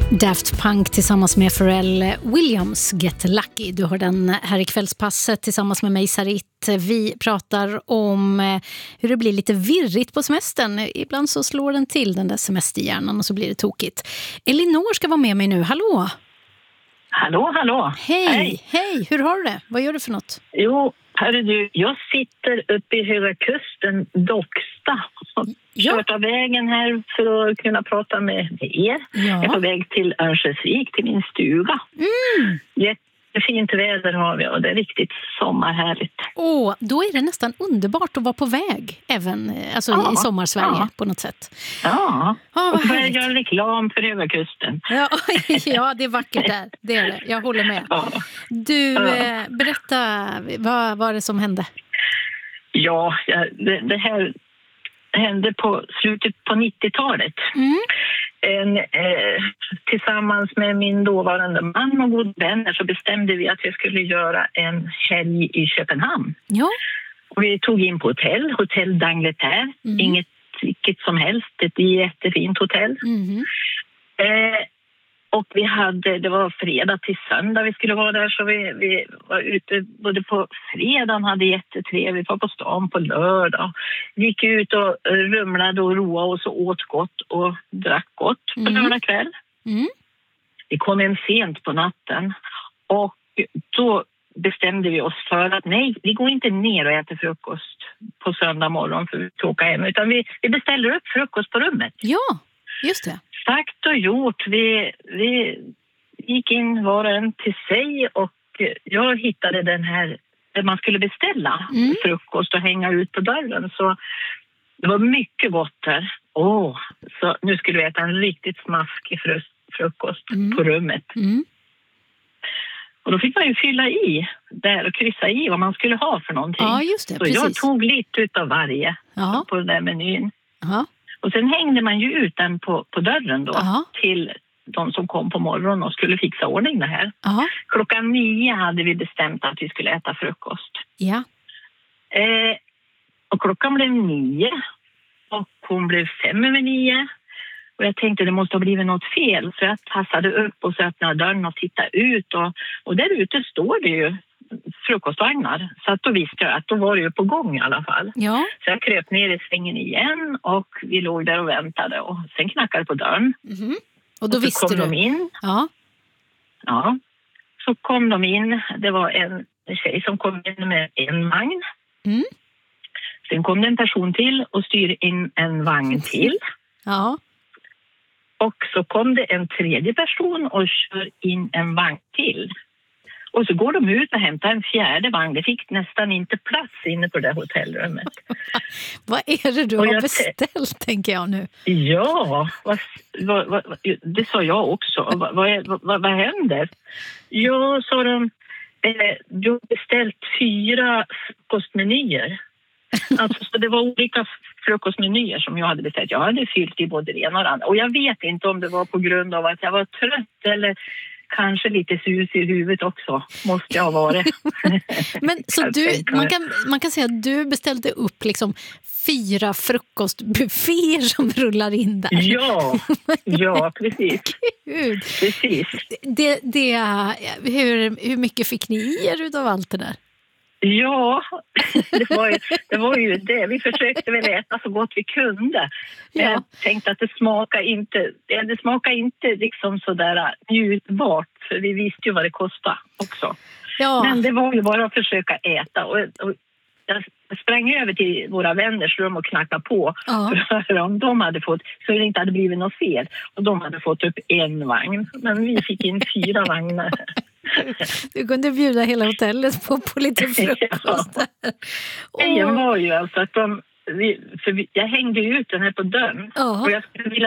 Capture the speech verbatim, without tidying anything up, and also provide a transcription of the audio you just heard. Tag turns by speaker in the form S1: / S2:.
S1: Daft Punk tillsammans med Pharrell Williams, Get Lucky. Du har den här i kvällspasset tillsammans med mig, Sarit. Vi pratar om hur det blir lite virrigt på semestern. Ibland så slår den till, den där semesterhjärnan, och så blir det tokigt. Elinor ska vara med mig nu. Hallå!
S2: Hallå, hallå!
S1: Hej, hej! Hej. Hur har du det? Vad gör du för något?
S2: Jo, hörru du, jag sitter uppe i Höga Kusten, Docksta.
S1: Ja.
S2: Kört av vägen här för att kunna prata med er.
S1: Ja.
S2: Jag är på väg till Örnsköldsvik, till min stuga.
S1: Mm.
S2: Jättefint väder har vi och det är riktigt sommarhärligt.
S1: Åh, då är det nästan underbart att vara på väg, även alltså
S2: Ja,
S1: i sommarsverige
S2: ja.
S1: på något sätt.
S2: Ja,
S1: Ja,
S2: och
S1: vad
S2: så börjar
S1: härligt.
S2: jag göra reklam för Höga Kusten.
S1: Ja, ja, det är vackert där. Det är det. Jag håller med.
S2: Ja,
S1: Du,
S2: Ja.
S1: eh, berätta, vad var det som hände?
S2: ja jag- det, det här hände på slutet på nittiotalet.
S1: Mm.
S2: En, eh, tillsammans med min dåvarande man och god vänner så bestämde vi att vi skulle göra en helg i Köpenhamn.
S1: Ja.
S2: Och vi tog in på hotell, hotell d'Angleterre,
S1: Mm.
S2: inget vilket som helst, ett jättefint hotell.
S1: Mhm.
S2: Eh, och vi hade, det var fredag till söndag vi skulle vara där, så vi, vi var ute både på fredagen, hade jättetrevligt, var på stan på lördag. Vi gick ut och rumlade och roade oss och åt gott och drack gott på
S1: Mm.
S2: lördag kväll.
S1: Mm.
S2: Vi kom hem sent på natten och då bestämde vi oss för att nej, vi går inte ner och äter frukost på söndag morgon för att åka hem, utan vi, vi beställer upp frukost på rummet.
S1: Ja, just det.
S2: Sagt och gjort. Vi, vi gick in var och en till sig och jag hittade den här där man skulle beställa
S1: Mm.
S2: frukost och hänga ut på dörren. Så det var mycket gott där. Åh, så nu skulle vi äta en riktigt smaskig frus- frukost
S1: Mm.
S2: på rummet.
S1: Mm.
S2: Och då fick man ju fylla i där och kryssa i vad man skulle ha för någonting.
S1: Ja, just det.
S2: så jag
S1: Precis.
S2: tog lite utav varje
S1: Ja.
S2: på den där menyn.
S1: Ja.
S2: Och sen hängde man ju ut den på, på dörren då
S1: Ja.
S2: till de som kom på morgonen och skulle fixa ordning det här.
S1: Ja.
S2: Klockan nio hade vi bestämt att vi skulle äta frukost.
S1: Ja.
S2: Eh, och klockan blev nio och hon blev fem över nio. Och jag tänkte det måste ha blivit något fel, så jag tassade upp och så öppnade dörren och tittade ut. Och, och där ute står det ju frukostvagnar. Så att då visste jag att då var det ju på gång i alla fall.
S1: Ja.
S2: Så jag kröp ner i sängen igen och vi låg där och väntade. Och sen knackade det på dörren.
S1: Mhm. Och då
S2: Och så
S1: visste
S2: kom
S1: du.
S2: de in.
S1: Ja.
S2: Ja, så kom de in. Det var en tjej som kom in med en vagn.
S1: Mm.
S2: Sen kom det en person till och styrde in en vagn till.
S1: Ja.
S2: Och så kom det en tredje person och kör in en vagn till. Och så går de ut och hämtar en fjärde vagn. Det fick nästan inte plats inne på det där hotellrummet.
S1: Vad är det du
S2: Och
S1: har
S2: jag-
S1: beställt, tänker jag nu?
S2: Ja, vad, vad, vad, det sa jag också. Vad, vad, är- vad, vad händer? Ja, sa de, eh, du har beställt fyra frukostmenyer. Alltså, så det var olika frukostmenyer som jag hade beställt. Jag hade fyllt i både det ena och det andra. Och jag vet inte om det var på grund av att jag var trött eller kanske lite sus i huvudet också. Måste jag ha varit.
S1: Men så
S2: Jag
S1: du,
S2: tänker-
S1: man kan, man kan säga att du beställde upp liksom fyra frukostbufféer som rullar in där.
S2: Ja, ja, precis.
S1: Gud.
S2: precis.
S1: Det, det, hur, hur mycket fick ni i er utav allt det där?
S2: Ja, det var, ju, det var ju det. Vi försökte väl äta så gott vi kunde. Men
S1: Ja.
S2: jag tänkte att det smakar inte, det smakar inte liksom sådär njutbart. För vi visste ju vad det kostade också.
S1: Ja.
S2: Men det var ju bara att försöka äta. Och, och jag sprang över till våra vänners rum och knackade på.
S1: Ja.
S2: För att höra om de hade fått, så det inte hade blivit något fel. Och de hade fått upp en vagn. Men vi fick in fyra vagnar.
S1: Du kunde bjuda hela hotellet på, på lite frukost där.
S2: Grejen
S1: Åh.
S2: var ju alltså att de, vi, för vi, jag hängde ut den här på dörren
S1: Ja.
S2: och jag skulle vilja